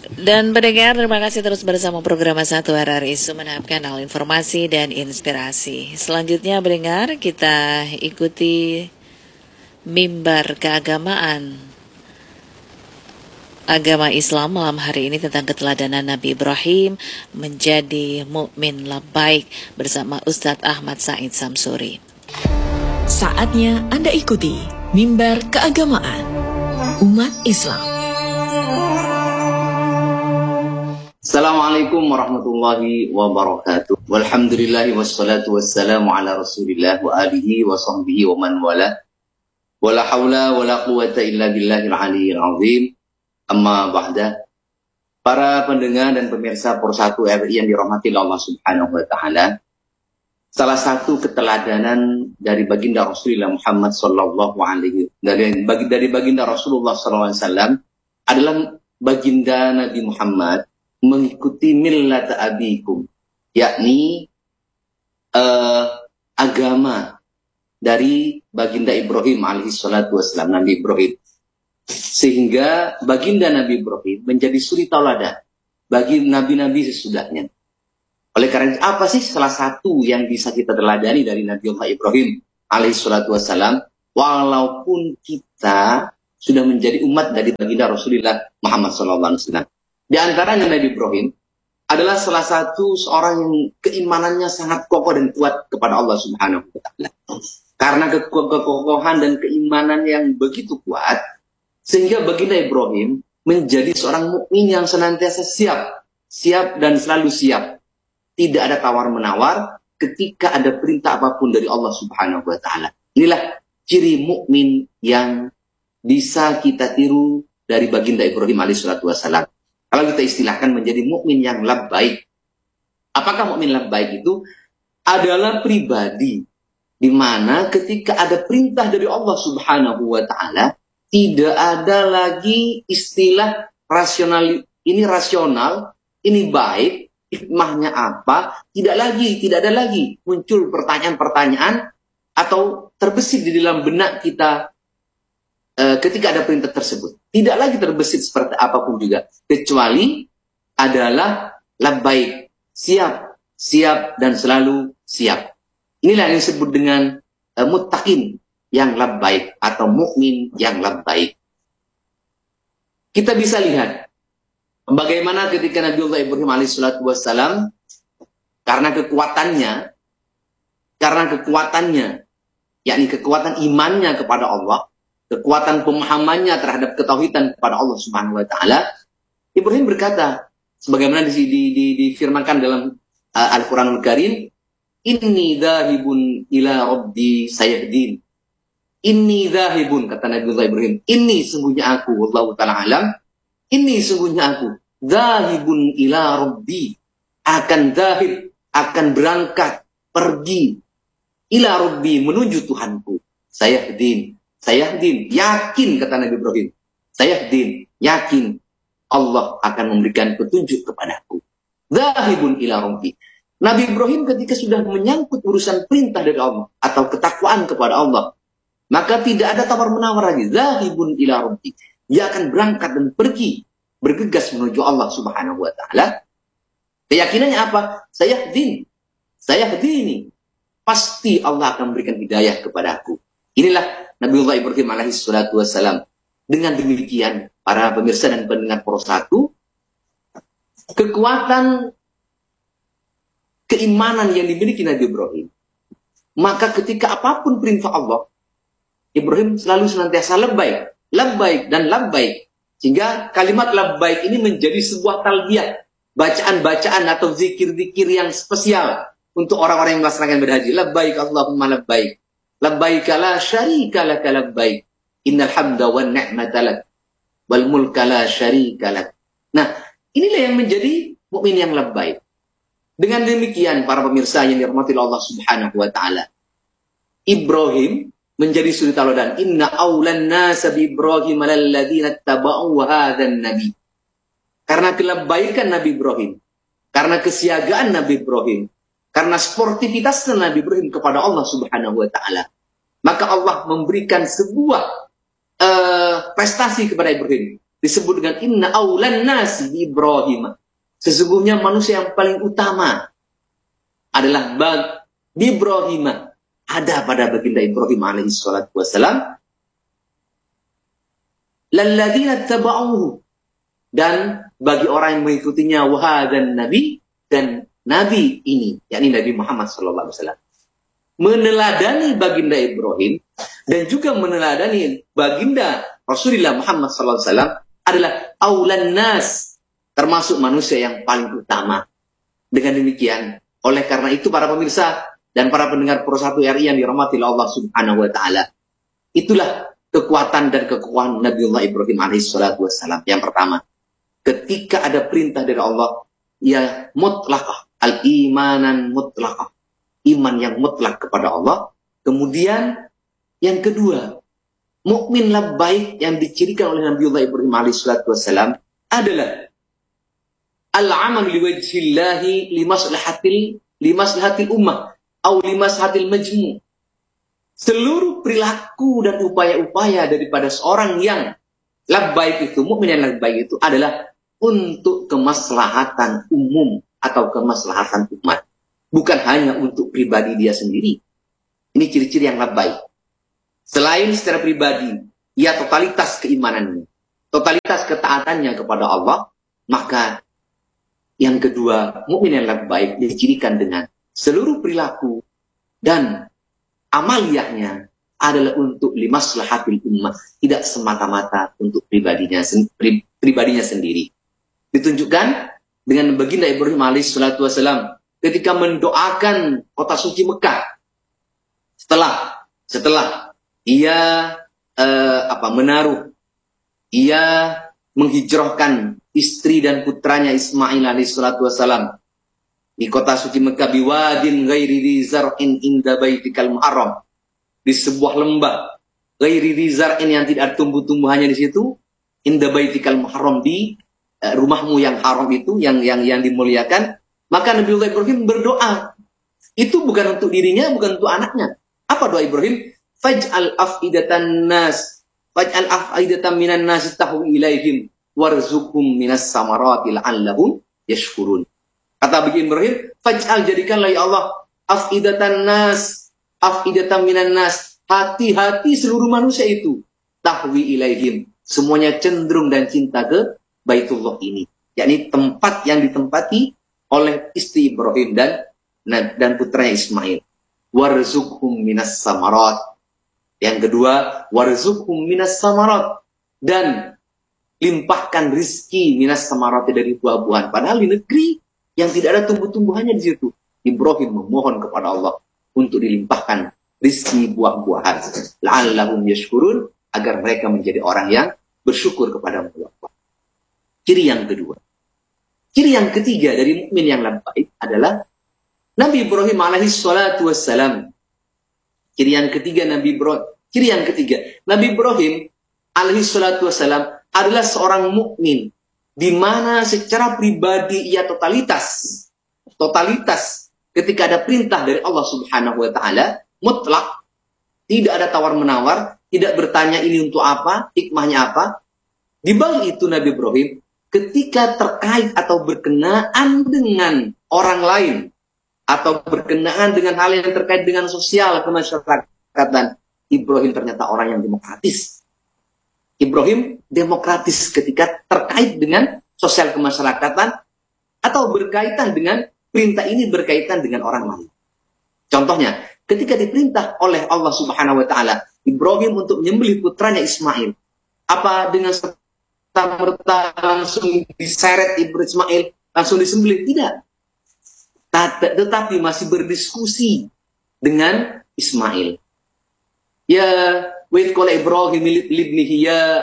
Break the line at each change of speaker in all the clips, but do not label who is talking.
Dan pendengar, terima kasih terus bersama program Satu RRI Sumeneb, kanal informasi dan inspirasi. Selanjutnya pendengar, kita ikuti mimbar keagamaan agama Islam malam hari ini tentang keteladanan Nabi Ibrahim menjadi mukmin labbaik bersama Ustadz Ahmad Said Samsuri.
Saatnya Anda ikuti mimbar keagamaan umat Islam.
Assalamualaikum warahmatullahi wabarakatuh. Walhamdulillahi wassalatu wassalamu ala rasulillah wa alihi wa sahbihi wa man wala. Wala hawla wala quwata illa billahil aliyyil azim. Amma ba'da. Para pendengar dan pemirsa Persatu RRI yang dirahmati Allah Subhanahu wa taala. Salah satu keteladanan dari baginda Rasulullah Muhammad sallallahu alaihi dari baginda Rasulullah sallallahu alaihi wasallam adalah baginda Nabi Muhammad mengikuti millat abikum, yakni agama dari baginda Ibrahim alaihi salatu wassalam, Nabi Ibrahim. Sehingga baginda Nabi Ibrahim menjadi suri tauladan bagi nabi-nabi sesudahnya. Oleh karena itu, apa sih salah satu yang bisa kita teladani dari Nabi Allah Ibrahim alaihi salatu wassalam, walaupun kita sudah menjadi umat dari baginda Rasulullah Muhammad sallallahu alaihi wasallam. Di antaranya Nabi Ibrahim adalah salah satu seorang yang keimanannya sangat kokoh dan kuat kepada Allah Subhanahu wa taala. Karena kekokohan dan keimanan yang begitu kuat, sehingga baginda Ibrahim menjadi seorang mukmin yang senantiasa siap dan selalu siap. Tidak ada tawar-menawar ketika ada perintah apapun dari Allah Subhanahu wa taala. Inilah ciri mukmin yang bisa kita tiru dari baginda Ibrahim alaihissalatu wassalam. Kalau kita istilahkan menjadi mukmin yang labbaik. Apakah mukmin labbaik itu? Adalah pribadi di mana ketika ada perintah dari Allah Subhanahu wa taala, tidak ada lagi istilah rasional, ini rasional, ini baik, hikmahnya apa? Tidak ada lagi muncul pertanyaan-pertanyaan atau terbesit di dalam benak kita ketika ada perintah tersebut. Tidak lagi terbesit seperti apapun juga, kecuali adalah labbaik, siap dan selalu siap. Inilah yang disebut dengan muttaqin yang labbaik atau mukmin yang labbaik. Kita bisa lihat bagaimana ketika Nabi Allah Ibrahim alaihissalatu wassalam, karena kekuatannya, yakni kekuatan imannya kepada Allah, kekuatan pemahamannya terhadap ketauhidan kepada Allah Subhanahu wa taala, Ibrahim berkata sebagaimana difirmankan dalam Al-Qur'anul Karim, inni dzahibun ila rabbi sayahdin. Inni dzahibun, kata Nabi Ibrahim, ini sungguhnya aku, wallahu taala alam, ini sungguhnya aku, dzahibun ila rabbi, akan berangkat pergi ila rabbi, menuju Tuhanku, sayahdin, yakin, kata Nabi Ibrahim. Sayahdin, yakin Allah akan memberikan petunjuk kepadaku. Dzahibun ila rabbi. Nabi Ibrahim ketika sudah menyangkut urusan perintah dari Allah atau ketakwaan kepada Allah, maka tidak ada tawar-menawar lagi. Dzahibun ila rabbi. Dia akan berangkat dan pergi, bergegas menuju Allah Subhanahu wa taala. Keyakinannya apa? Sayahdini. Pasti Allah akan memberikan hidayah kepadaku. Inilah Nabiullah Ibrahim alaihi salatu wassalam. Dengan demikian, para pemirsa dan pendengar Persatu, kekuatan keimanan yang dimiliki Nabi Ibrahim, maka ketika apapun perintah Allah, Ibrahim selalu senantiasa labbaik dan labbaik. Sehingga kalimat labbaik ini menjadi sebuah talbiyah, bacaan-bacaan atau zikir-zikir yang spesial untuk orang-orang yang melaksanakan berhaji. Labbaik Allahumma labbaik. Labbaik la syarika laka labbaik. Innal hamda wan ni'mata lak wal mulka la syarika lak. Nah, inilah yang menjadi mukmin yang labbaik. Dengan demikian, para pemirsa yang dirahmati Allah Subhanahu wa taala, Ibrahim menjadi suri tauladan. Inna aulan nas bi Ibrahim alladzina tabau hadzan nabi. Karena kelabbaikan Nabi Ibrahim, karena kesiagaan Nabi Ibrahim, karena sportivitas Nabi Ibrahim kepada Allah Subhanahu wa taala, maka Allah memberikan sebuah prestasi kepada Ibrahim. disebut dengan inna aulan nasi bi Ibrahim. Sesungguhnya manusia yang paling utama adalah Ibrahim, ada pada baginda Ibrahim alaihi salatu wassalam, lalladzina taba'uhu, dan bagi orang yang mengikutinya, wahadan nabi, dan nabi ini, yakni Nabi Muhammad sallallahu alaihi wasallam, meneladani baginda Ibrahim dan juga meneladani baginda Rasulullah Muhammad sallallahu alaihi wasallam adalah aulan nas, termasuk manusia yang paling utama. Dengan demikian, oleh karena itu para pemirsa dan para pendengar Pro 1 RI yang dirahmati Allah Subhanahu wa taala, itulah kekuatan dan kekuatan Nabiullah Ibrahim alaihi salatu wassalam. Yang pertama, ketika ada perintah dari Allah, ya mutlaqah, al-imanan mutlaqah, iman yang mutlak kepada Allah. Kemudian yang kedua, mukmin labbaik yang dicirikan oleh Nabiullah Ibrahim alaihi salatu wassalam adalah al-amal liwajhillahi limaslahatil ummah atau limaslahatil majmu'. Seluruh perilaku dan upaya-upaya daripada seorang yang labbaik itu, mukmin yang labbaik itu adalah untuk kemaslahatan umum atau kemaslahatan umat, bukan hanya untuk pribadi dia sendiri. Ini ciri-ciri yang labbaik. Selain secara pribadi, ia totalitas keimanannya, totalitas ketaatannya kepada Allah, maka yang kedua, mukmin yang labbaik dicirikan dengan seluruh perilaku dan amaliyahnya adalah untuk limaslahatil ummah, tidak semata-mata untuk pribadinya sendiri. Ditunjukkan dengan baginda Ibrahim alaihi salatu wasallam ketika mendoakan kota suci Mekah setelah ia menaruh, ia menghijrahkan istri dan putranya Ismail alaihi salatu wasallam di kota suci Mekah, biwadin ghairi zar'in inda baitikal muharram, di sebuah lembah ghairi zar'in yang tidak ada tumbuh-tumbuhannya di situ, inda baitikal muharram, di rumahmu yang haram itu, yang dimuliakan. Maka Nabiullah Ibrahim berdoa. Itu bukan untuk dirinya, bukan untuk anaknya. Apa doa Ibrahim? Faj'al af'idatan minan nas tahwi ilaihim warzuqhum minas samarati la'allahum yashkurun. Kata baginda Ibrahim, faj'al, jadikanlah ya Allah, af'idatan minan nas, hati-hati seluruh manusia itu, tahwi ilaihim, semuanya cenderung dan cinta ke Baitullah ini, yakni tempat yang ditempati oleh istri Ibrahim dan putranya Ismail. Warzuqhum minas samarat. Yang kedua, warzuqhum minas samarat, dan limpahkan rizki minas samarat, dari buah-buahan. Padahal di negeri yang tidak ada tumbuh-tumbuhannya di situ, Ibrahim memohon kepada Allah untuk dilimpahkan rizki buah-buahan. La'allahum yashkurun, agar mereka menjadi orang yang bersyukur kepada Allah. Ciri yang kedua. Ciri yang ketiga dari mukmin yang labbaik adalah Nabi Ibrahim alaihi salatu wassalam. Ciri yang ketiga Nabi Ibrahim alaihi salatu wassalam adalah seorang mukmin di mana secara pribadi ia totalitas ketika ada perintah dari Allah Subhanahu wa taala mutlak, tidak ada tawar-menawar, tidak bertanya ini untuk apa, hikmahnya apa. Di balik itu Nabi Ibrahim ketika terkait atau berkenaan dengan orang lain atau berkenaan dengan hal yang terkait dengan sosial kemasyarakatan, Ibrahim ternyata orang yang demokratis. Ibrahim demokratis ketika terkait dengan sosial kemasyarakatan atau berkaitan dengan perintah ini berkaitan dengan orang lain. Contohnya, ketika diperintah oleh Allah Subhanahu wa taala Ibrahim untuk menyembelih putranya Ismail, apa dengan serta-merta langsung diseret Ismail, langsung disembelih? Tidak. Tetapi masih berdiskusi dengan Ismail. Ya, wa idh qala Ibrahim libnihi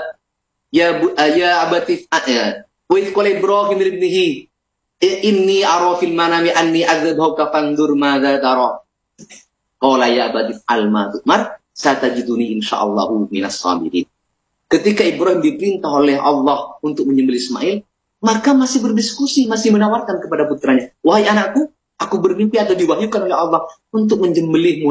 ya abati wa idh qala Ibrahim libnihi inni ara fil manami anni adzabhuka fandur madza tara. Qala ya abati alma tu'mar satajiduni insyaallahu minas sabirin. Ketika Ibrahim diperintah oleh Allah untuk menyembelih Ismail, maka masih berdiskusi, masih menawarkan kepada putranya, wahai anakku, aku bermimpi atau diwahyukan oleh Allah untuk menyembelihmu,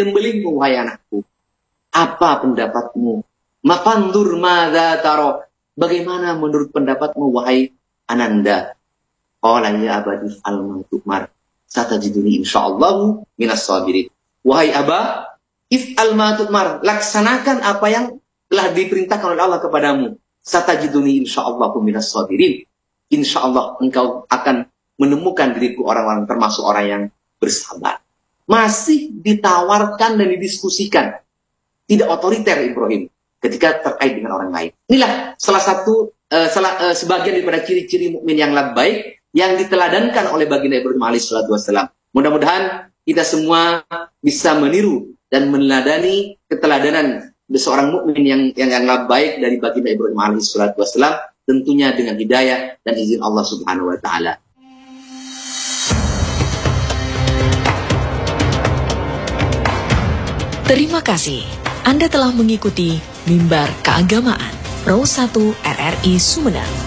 wahai anakku. Apa pendapatmu? Mafandur madza taro. bagaimana menurut pendapatmu wahai Ananda? Qala ya abadi al tu'mar satajiduni insyaallah minas sabirin. Wahai Aba, if'al ma tu'mar, laksanakan apa yang telah diperintahkan oleh Allah kepadamu. Satajiduni insyaallah minas sabirin. Insyaallah engkau akan menemukan diriku orang-orang termasuk orang yang bersabar. Masih ditawarkan dan didiskusikan. Tidak otoriter Ibrahim ketika terkait dengan orang lain. Inilah salah satu sebagian daripada ciri-ciri mukmin yang baik yang diteladankan oleh baginda Ibrahim alaihissalatu wassalam. Mudah-mudahan kita semua bisa meniru dan meneladani keteladanan seorang mukmin yang baik dari baginda Ibrahim alaihissalatu wassalam, tentunya dengan hidayah dan izin Allah Subhanahu wa taala.
Terima kasih. Anda telah mengikuti Mimbar Keagamaan Pro 1 RRI Sumedang.